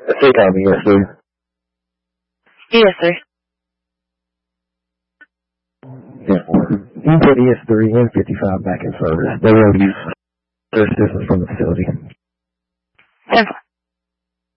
Say call me, yes, sir. Yes, sir. Yeah. You put ES3 and 55 back in service. They will use their assistance from the facility. 10-4.